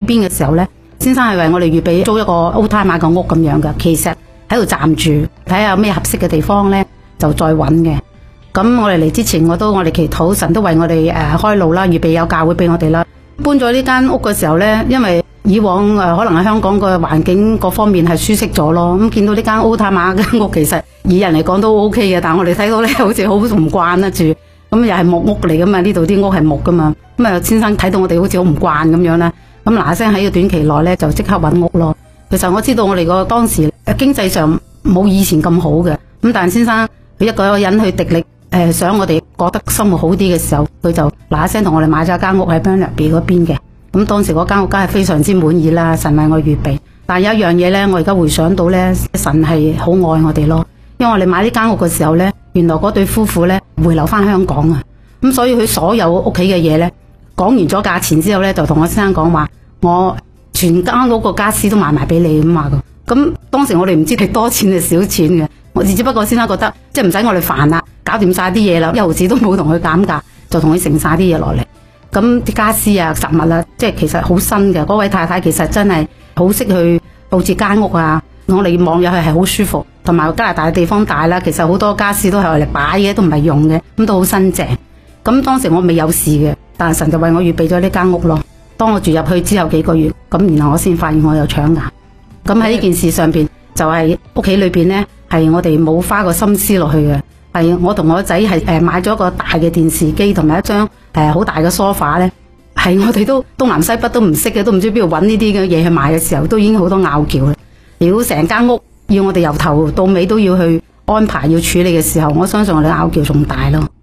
邊嘅時候呢，先生係為我哋預備租一個 Oldtimer 嘅屋咁樣嘅，其實喺度暫住，睇下有咩合適嘅地方呢，就再揾嘅。咁我哋嚟之前，我哋祈禱神都為我哋開路啦，預備有教會俾我哋啦。搬咗呢間屋嘅時候呢，因為以往可能喺香港個環境各方面係舒適咗咯，咁見到呢間 Oldtimer 嘅屋，其實以人嚟講都 OK 嘅，但係我哋睇到呢，好似好唔慣得住，咁又係木屋嚟噶嘛，呢度啲屋係木噶嘛，咁啊先生睇到我哋好似好唔慣咁樣啦，咁嗱聲喺個短期內呢，就即刻揾屋咯。其實我知道我哋個當時經濟上冇以前咁好嘅，咁但係先生佢一個人去滴力想我哋覺得生活好啲嘅時候，佢就嗱聲同我哋買咗一間屋喺 Burnaby 嗰邊嘅。咁當時嗰間屋梗係非常之滿意啦，神為我預備。但係有一樣嘢呢，我而家回想到呢，神係好愛我哋咯。因為我哋買呢間屋嘅時候呢，原來嗰對夫婦呢回流翻香港啊，咁所以佢所有屋企嘅嘢呢，講完咗價錢之後呢，就同我先生講話，我全間屋個家私都賣埋俾你咁話噶。咁當時我哋唔知係多錢定少錢嘅，我只不過先生覺得即係唔使我哋煩啦，搞掂晒啲嘢啦，一毫子都冇同佢減價，就同佢剩晒啲嘢落嚟。咁啲家私啊、實物啊，即係其實好新嘅。嗰位太太其實真係好識去佈置間屋啊，我哋望入去係好舒服。同埋加拿大嘅地方大啦，其實好多家私都係嚟擺嘅，都唔係用嘅，咁都好新淨。咁當時我未有事嘅，但係神就為我預備咗呢間屋咯。當我住入去之後幾個月，咁然後我先發現我有腸癌。咁喺呢件事上邊，就係屋企裏邊呢，係我哋冇花個心思落去嘅。係我同我仔係買咗個大嘅電視機同埋一張好大嘅梳化呢，係我哋都東南西北都唔識嘅，都唔知邊度揾呢啲嘅嘢去買嘅時候，都已經好多拗撬啦。如果成間屋要我哋由頭到尾都要去安排要處理嘅時候，我相信我哋拗撬仲大咯。